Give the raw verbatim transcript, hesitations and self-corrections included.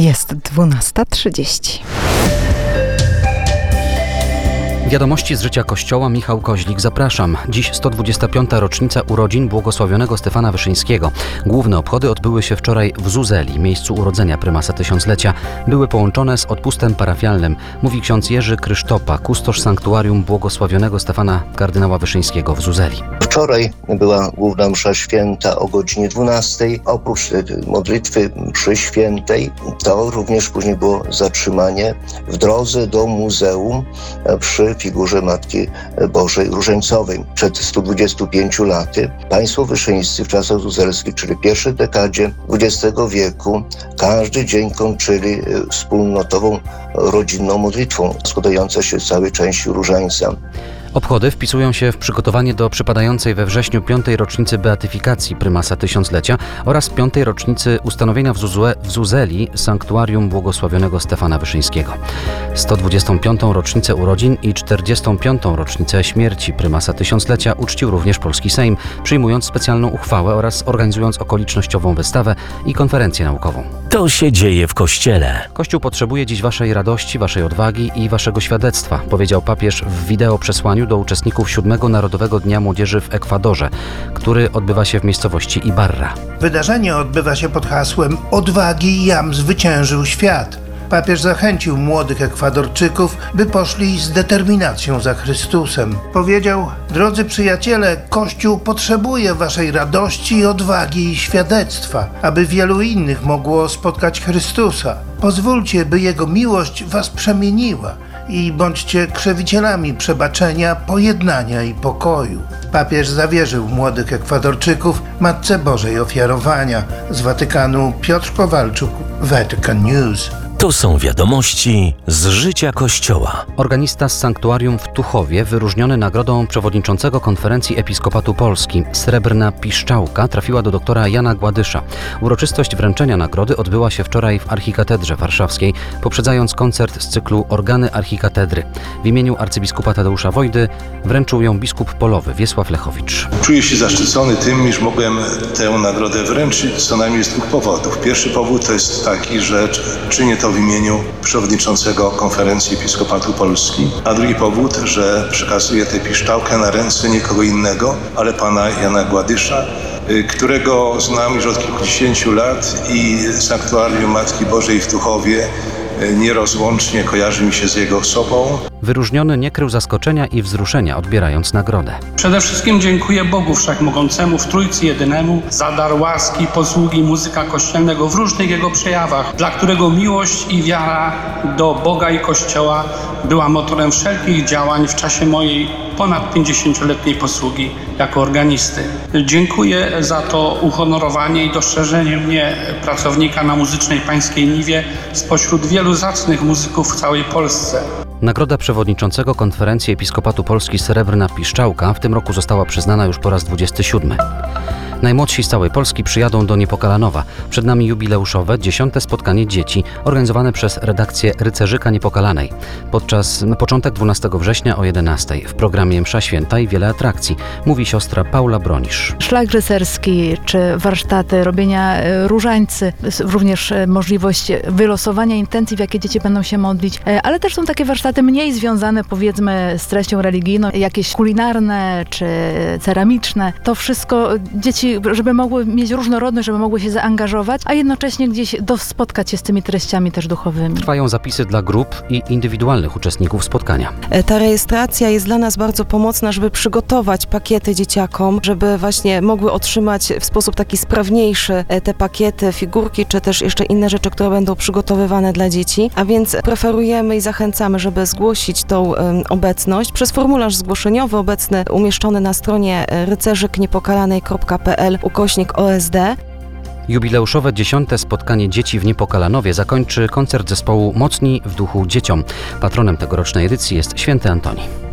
Jest dwunasta trzydzieści. Wiadomości z życia Kościoła. Michał Koźlik, zapraszam. Dziś sto dwudziesta piąta rocznica urodzin błogosławionego Stefana Wyszyńskiego. Główne obchody odbyły się wczoraj w Zuzeli, miejscu urodzenia prymasa tysiąclecia. Były połączone z odpustem parafialnym, mówi ksiądz Jerzy Krysztopa, kustosz sanktuarium błogosławionego Stefana kardynała Wyszyńskiego w Zuzeli. Wczoraj była główna msza święta o godzinie dwunastej. Oprócz modlitwy mszy świętej, to również później było zatrzymanie w drodze do muzeum przy figurze Matki Bożej Różańcowej. Przed stu dwudziestu pięciu laty państwo wyszyńscy w czasach zuzelskich, czyli pierwszej dekadzie dwudziestego wieku, każdy dzień kończyli wspólnotową, rodzinną modlitwą składającą się z całej części różańca. Obchody wpisują się w przygotowanie do przypadającej we wrześniu piątej rocznicy beatyfikacji prymasa tysiąclecia oraz piątej rocznicy ustanowienia w, Zuzue, w Zuzeli sanktuarium błogosławionego Stefana Wyszyńskiego. sto dwudziestą piątą rocznicę urodzin i czterdziestą piątą rocznicę śmierci prymasa tysiąclecia uczcił również polski Sejm, przyjmując specjalną uchwałę oraz organizując okolicznościową wystawę i konferencję naukową. To się dzieje w Kościele. Kościół potrzebuje dziś waszej radości, waszej odwagi i waszego świadectwa, powiedział papież w wideo przesłaniu do uczestników siódmego Narodowego Dnia Młodzieży w Ekwadorze, który odbywa się w miejscowości Ibarra. Wydarzenie odbywa się pod hasłem „Odwagi jam zwyciężył świat”. Papież zachęcił młodych Ekwadorczyków, by poszli z determinacją za Chrystusem. Powiedział: drodzy przyjaciele, Kościół potrzebuje waszej radości, odwagi i świadectwa, aby wielu innych mogło spotkać Chrystusa. Pozwólcie, by Jego miłość was przemieniła i bądźcie krzewicielami przebaczenia, pojednania i pokoju. Papież zawierzył młodych Ekwadorczyków Matce Bożej Ofiarowania. Z Watykanu Piotr Kowalczuk, Vatican News. To są wiadomości z życia Kościoła. Organista z sanktuarium w Tuchowie, wyróżniony nagrodą przewodniczącego Konferencji Episkopatu Polski, Srebrna Piszczałka, trafiła do doktora Jana Gładysza. Uroczystość wręczenia nagrody odbyła się wczoraj w Archikatedrze Warszawskiej, poprzedzając koncert z cyklu Organy Archikatedry. W imieniu arcybiskupa Tadeusza Wojdy wręczył ją biskup polowy Wiesław Lechowicz. Czuję się zaszczycony tym, iż mogłem tę nagrodę wręczyć co najmniej z dwóch powodów. Pierwszy powód to jest taki, że czynię to w imieniu przewodniczącego Konferencji Episkopatu Polski, a drugi powód, że przekazuję tę piszczałkę na ręce nikogo innego, ale pana Jana Gładysza, którego znam już od kilkudziesięciu lat i sanktuarium Matki Bożej w Tuchowie nierozłącznie kojarzy mi się z jego osobą. Wyróżniony nie krył zaskoczenia i wzruszenia, odbierając nagrodę. Przede wszystkim dziękuję Bogu Wszechmogącemu w Trójcy Jedynemu za dar łaski, posługi muzyka kościelnego w różnych jego przejawach, dla którego miłość i wiara do Boga i Kościoła była motorem wszelkich działań w czasie mojej ponad pięćdziesięcioletniej posługi jako organisty. Dziękuję za to uhonorowanie i dostrzeżenie mnie, pracownika na Muzycznej Pańskiej Niwie, spośród wielu zacnych muzyków w całej Polsce. Nagroda przewodniczącego Konferencji Episkopatu Polski Srebrna Piszczałka w tym roku została przyznana już po raz dwudziesty siódmy. Najmłodsi z całej Polski przyjadą do Niepokalanowa. Przed nami jubileuszowe dziesiąte spotkanie dzieci organizowane przez redakcję Rycerzyka Niepokalanej. Podczas na początek dwunastego września o jedenastej. W programie msza święta i wiele atrakcji, mówi siostra Paula Bronisz. Szlak rycerski czy warsztaty robienia różańcy, również możliwość wylosowania intencji, w jakie dzieci będą się modlić, ale też są takie warsztaty mniej związane, powiedzmy, z treścią religijną, jakieś kulinarne czy ceramiczne. To wszystko dzieci, żeby mogły mieć różnorodność, żeby mogły się zaangażować, a jednocześnie gdzieś do, spotkać się z tymi treściami też duchowymi. Trwają zapisy dla grup i indywidualnych uczestników spotkania. Ta rejestracja jest dla nas bardzo pomocna, żeby przygotować pakiety dzieciakom, żeby właśnie mogły otrzymać w sposób taki sprawniejszy te pakiety, figurki, czy też jeszcze inne rzeczy, które będą przygotowywane dla dzieci. A więc preferujemy i zachęcamy, żeby zgłosić tą um, obecność przez formularz zgłoszeniowy obecny umieszczony na stronie rycerzyk niepokalanej kropka p l ukośnik O S D. Jubileuszowe dziesiąte spotkanie dzieci w Niepokalanowie zakończy koncert zespołu Mocni w duchu dzieciom. Patronem tegorocznej edycji jest święty Antoni.